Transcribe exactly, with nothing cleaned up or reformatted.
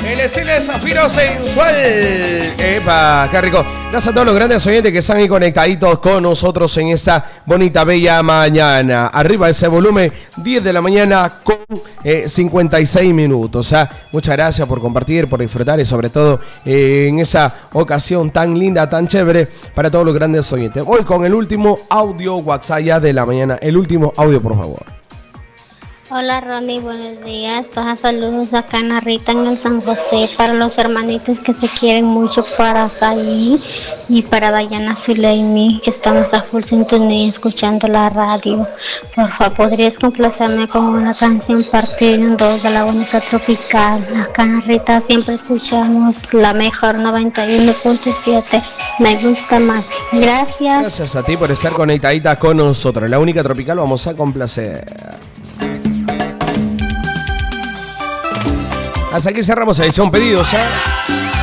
El estilo de Zafiro sensual. Epa, qué rico. Gracias a todos los grandes oyentes que están ahí conectaditos con nosotros en esta bonita, bella mañana. Arriba ese volumen, diez de la mañana con eh, cincuenta y seis minutos. ¿eh? Muchas gracias por compartir, por disfrutar y sobre todo eh, en esa ocasión tan linda, tan chévere para todos los grandes oyentes. Hoy con el último audio WhatsApp ya de la mañana. El último audio, por favor. Hola Ronnie, buenos días. Paja saludos acá en Rita en el San José para los hermanitos que se quieren mucho, para Saí y para Dayana Zuleimi, que estamos a full sintonía escuchando la radio. Por favor, ¿podrías complacerme con una canción partido dos de la única tropical? Acá en Rita siempre escuchamos la mejor noventa y uno punto siete. Me gusta más. Gracias. Gracias a ti por estar conectadita con nosotros. La única tropical vamos a complacer. Hasta aquí cerramos edición pedidos, ¿eh?